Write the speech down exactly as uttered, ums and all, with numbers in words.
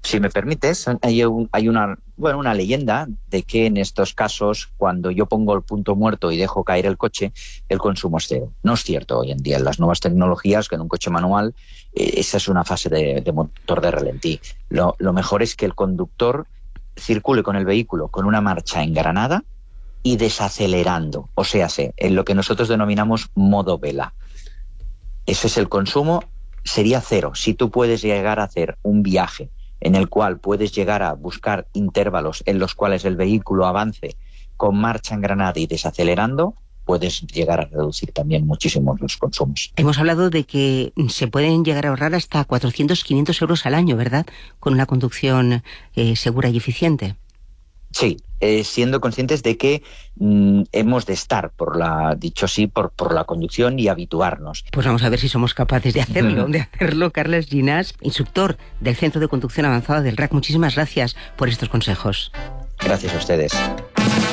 Si me permites, hay, un, hay una, bueno, una leyenda de que en estos casos, cuando yo pongo el punto muerto y dejo caer el coche, el consumo es cero. No es cierto hoy en día. En las nuevas tecnologías, que en un coche manual, eh, esa es una fase de, de motor de ralentí. Lo, lo mejor es que el conductor circule con el vehículo con una marcha engranada y desacelerando, o sea, en lo que nosotros denominamos modo vela. Ese es el consumo, sería cero. Si tú puedes llegar a hacer un viaje en el cual puedes llegar a buscar intervalos en los cuales el vehículo avance con marcha engranada y desacelerando, puedes llegar a reducir también muchísimo los consumos. Hemos hablado de que se pueden llegar a ahorrar hasta cuatrocientos, quinientos euros al año, ¿verdad?, con una conducción eh, segura y eficiente. Sí, eh, siendo conscientes de que mm, hemos de estar, por la dicho así, por, por la conducción y habituarnos. Pues vamos a ver si somos capaces de hacerlo, de hacerlo. Carles Llinàs, instructor del Centro de Conducción Avanzada del R A C, muchísimas gracias por estos consejos. Gracias a ustedes.